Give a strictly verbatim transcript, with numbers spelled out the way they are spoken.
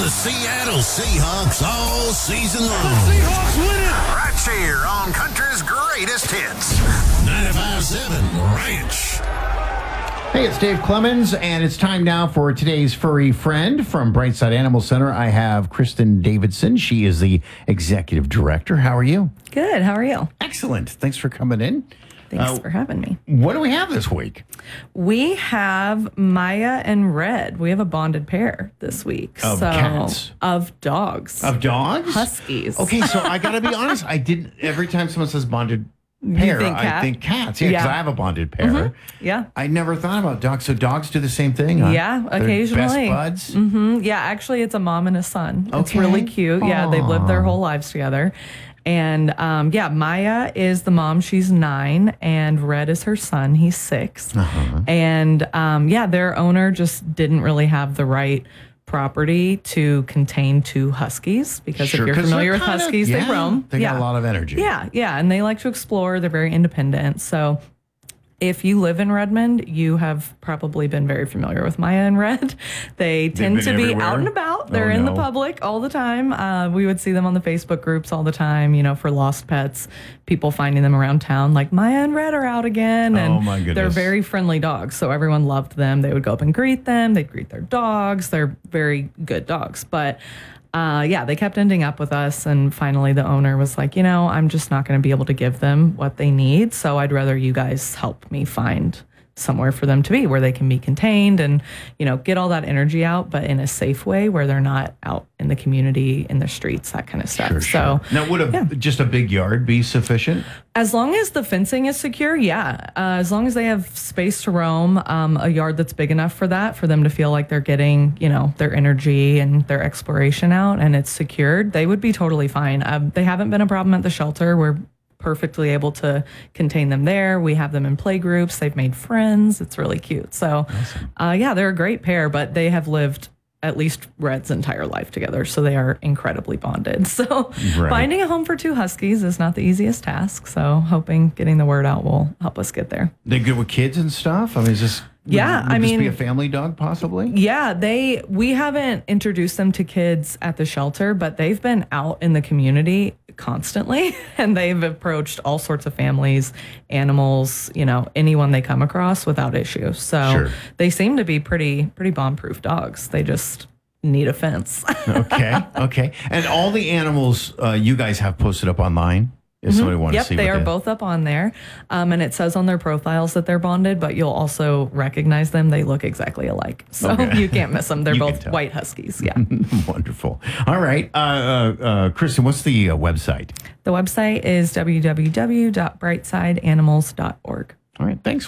Seattle Seahawks all season long. The Seahawks win it! Right here on Country's Greatest Hits. ninety-five point seven Ranch. Hey, it's Dave Clemens, and it's time now for today's furry friend from Brightside Animal Center. I have Kristen Davidson. She is the executive director. How are you? Good. How are you? Excellent. Thanks for coming in. Thanks Uh, for having me. What do we have this week? We have Maya and Red. We have a bonded pair this week. Of so, cats? Of dogs. Of dogs? Huskies. Okay, so I got to be honest. I didn't. Every time someone says bonded pair, think I cat? think cats. Yeah, because Yeah. I have a bonded pair. Yeah. I never thought about dogs. So dogs do the same thing? Huh? Yeah, They're occasionally. best buds? Mm, yeah, actually, it's a mom and a son. It's Okay. really cute. Yeah, they've lived their Aw. whole lives together. And um, yeah, Maya is the mom. She's nine, and Red is her son. He's six. Uh-huh. And um, yeah, their owner just didn't really have the right property to contain two huskies because Sure, if you're 'cause familiar they're with kinda- huskies, yeah, they roam. They yeah. got a lot of energy. Yeah, yeah, and they like to explore. They're very independent. So if you live in Redmond, you have probably been very familiar with Maya and Red. They tend been to be everywhere? out and about. They're Oh, in no. the public all the time. Uh, we would see them on the Facebook groups all the time, you know, for lost pets, people finding them around town, like Maya and Red are out again. And Oh, my goodness. they're very friendly dogs. So everyone loved them. They would go up and greet them. They'd greet their dogs. They're very good dogs. But Uh, yeah, they kept ending up with us. And finally, the owner was like, you know, I'm just not going to be able to give them what they need. So I'd rather you guys help me find somewhere for them to be where they can be contained and, you know, get all that energy out, but in a safe way where they're not out in the community, in the streets, that kind of stuff. Sure, So sure. Now, would a, yeah. just a big yard be sufficient? As long as the fencing is secure, yeah. Uh, as long as they have space to roam, um, a yard that's big enough for that, for them to feel like they're getting, you know, their energy and their exploration out and it's secured, they would be totally fine. Um, they haven't been a problem at the shelter. We're perfectly able to contain them there. We have them in play groups. They've made friends. It's really cute. So, awesome. uh, yeah, they're a great pair, but they have lived at least Red's entire life together. So they are incredibly bonded. So Right. finding a home for two huskies is not the easiest task. So hoping getting the word out will help us get there. They good with kids and stuff? I mean, is this, would- Yeah, would I this mean- be a family dog possibly? Yeah, they we haven't introduced them to kids at the shelter, but they've been out in the community constantly and they've approached all sorts of families, animals, you know, anyone they come across without issue. So Sure. they seem to be pretty pretty bomb-proof dogs. They just need a fence. Okay, okay. And all the animals uh, you guys have posted up online? If somebody wants Yep, to see they what are both up on there. Um, and it says on their profiles that they're bonded, but you'll also recognize them. They look exactly alike. So Okay. you can't miss them. They're You can both tell. white huskies. Yeah. Wonderful. All right. Uh, uh, uh, Kristen, what's the uh, website? The website is w w w dot brightside animals dot org. All right. Thanks.